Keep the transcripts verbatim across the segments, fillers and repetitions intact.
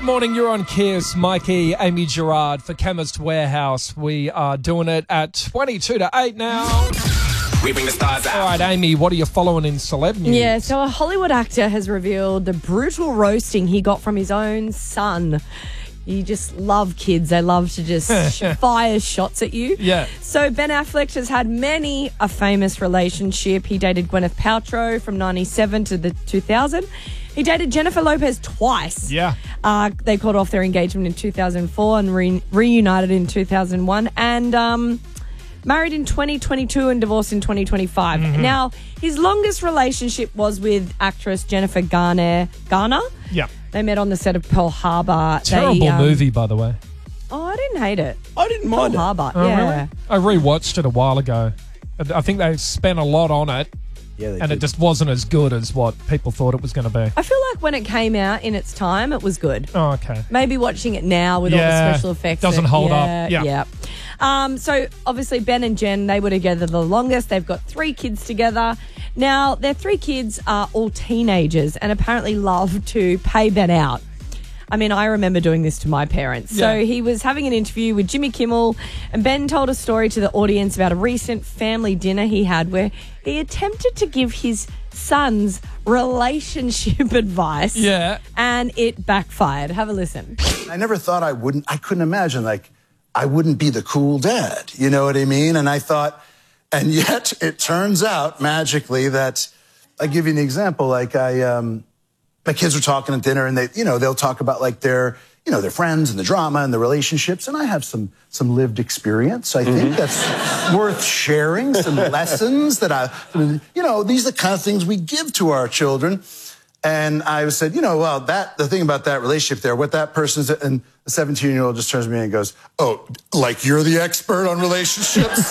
morning, you're on Kiss. Mikey, Amy Gerard for Chemist Warehouse. We are doing it at twenty-two to eight now. We bring the stars out. All right, Amy, what are you following in celeb news? Yeah, so a Hollywood actor has revealed the brutal roasting he got from his own son. You just love kids. They love to just fire shots at you. Yeah. So Ben Affleck has had many a famous relationship. He dated Gwyneth Paltrow from ninety-seven to the two thousand. He dated Jennifer Lopez twice. Yeah. Uh, they called off their engagement in two thousand four and re- reunited in two thousand one. And um, married in twenty twenty-two and divorced in twenty twenty-five. Mm-hmm. Now, his longest relationship was with actress Jennifer Garner. Garner? Yeah. They met on the set of Pearl Harbor. Terrible they, um, movie, by the way. Oh, I didn't hate it. I didn't mind Pearl it. Harbor, Oh, yeah. really? I rewatched it a while ago. I think they spent a lot on it, Yeah, they and did. it just wasn't as good as what people thought it was going to be. I feel like when it came out in its time, it was good. Oh, okay. Maybe watching it now with all Yeah, the special effects. doesn't it- hold yeah, up. Yeah. Yeah. Um, so, obviously, Ben and Jen, they were together the longest. They've got three kids together. Now, their three kids are all teenagers and apparently love to pay Ben out. I mean, I remember doing this to my parents. So Yeah. he was having an interview with Jimmy Kimmel, and Ben told a story to the audience about a recent family dinner he had where he attempted to give his son's relationship advice. Yeah. And it backfired. Have a listen. I never thought I wouldn't, I couldn't imagine, like, I wouldn't be the cool dad. You know what I mean? And I thought, and yet it turns out magically that, I'll give you an example. Like, I, um, my kids were talking at dinner and they, you know, they'll talk about like their, you know, their friends and the drama and the relationships. And I have some, some lived experience. I think that's worth sharing, some lessons that I, you know, these are the kind of things we give to our children. And I said, you know, well, that, the thing about that relationship there, what that person's, and the seventeen year old just turns to me and goes, oh, like you're the expert on relationships?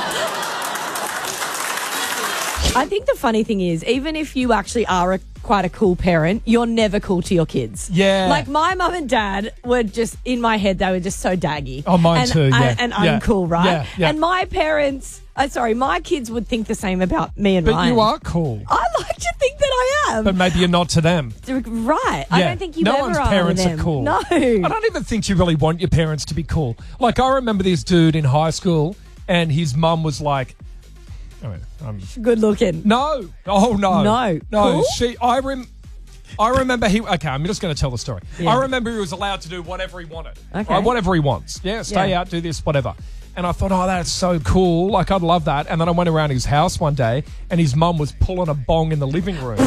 I think the funny thing is, even if you actually are a, quite a cool parent, you're never cool to your kids. Yeah. Like my mum and dad were just, in my head, they were just so daggy. Oh, mine and, too, yeah. And, and Yeah. uncool, right? Yeah, yeah. And my parents, uh, sorry, my kids would think the same about me and But Ryan. you are cool. I like to think that I am. But maybe you're not to them. Right. I Yeah. don't think you no ever one's are to parents them. are cool. No. I don't even think you really want your parents to be cool. Like, I remember this dude in high school, and his mum was like, I mean, um, Good looking. no. Oh, no. No. No. Cool? She, I rem. I remember he. Okay, I'm just going to tell the story. Yeah. I remember he was allowed to do whatever he wanted. Okay. Right, whatever he wants. Yeah, stay Yeah. out, do this, whatever. And I thought, oh, that's so cool. Like, I'd love that. And then I went around his house one day, and his mum was pulling a bong in the living room.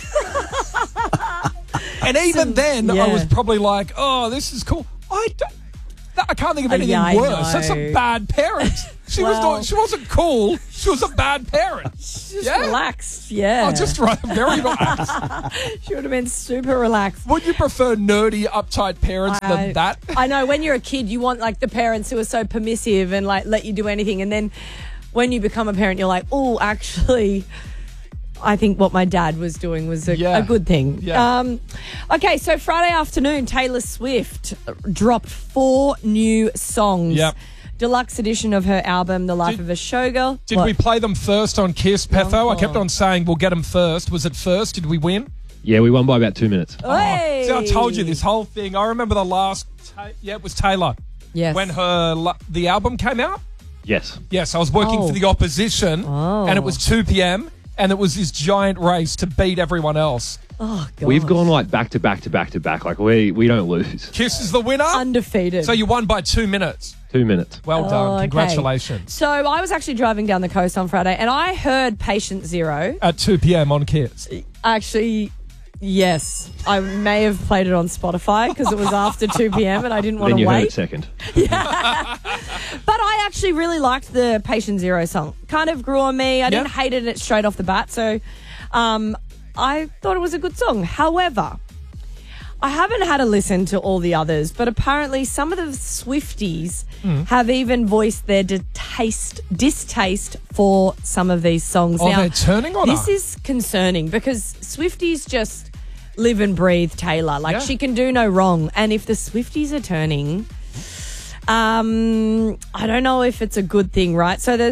And even then, I yeah. was probably like, oh, this is cool. I don't. I can't think of Uh, anything yeah, I worse. That's a know. bad parent. She was Well- not, she wasn't cool. She was a bad parent. Just Yeah. relaxed. Yeah. Oh, just right, very relaxed. She would have been super relaxed. Would you prefer nerdy, uptight parents I- than that? I know when you're a kid, you want like the parents who are so permissive and like let you do anything. And then when you become a parent, you're like, oh, actually, I think what my dad was doing was a, Yeah. a good thing. Yeah. Um, okay, so Friday afternoon, Taylor Swift dropped four new songs. Yep. Deluxe edition of her album, The Life Did- of a Showgirl. Did What? we play them first on Kiss, Petho? I kept Oh. on saying we'll get them first. Was it first? Did we win? Yeah, we won by about two minutes. Hey! See, I told you this whole thing. I remember the last. Ta- yeah, it was Taylor. Yes. When her la- the album came out. Yes. Yes, I was working Oh. for the opposition, Oh. and it was two p.m. and it was this giant race to beat everyone else. Oh, God. We've gone like back to back to back to back. Like we we don't lose. Kiss is the winner. undefeated. So you won by two minutes. Two minutes. Well Oh, done. okay. Congratulations. So I was actually driving down the coast on Friday and I heard Patient Zero. At two p.m. on Kiss. Actually, yes. I may have played it on Spotify because it was after two p.m. and I didn't want Then to you heard it wait. second. But I actually really liked the Patient Zero song. Kind of grew on me. I didn't Yeah. hate it straight off the bat. So um, I thought it was a good song. However, I haven't had a listen to all the others, but apparently some of the Swifties Hmm. have even voiced their distaste, distaste for some of these songs. Oh, now, they're turning on This her. is concerning because Swifties just live and breathe Taylor. Like, Yeah. she can do no wrong. And if the Swifties are turning, um, I don't know if it's a good thing, right? So there's a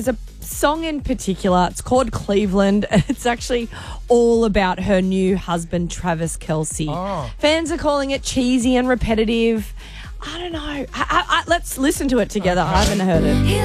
song in particular, it's called Cleveland. It's actually all about her new husband, Travis Kelce. Oh. Fans are calling it cheesy and repetitive. I don't know. I, I, I, let's listen to it together. Okay. I haven't heard it.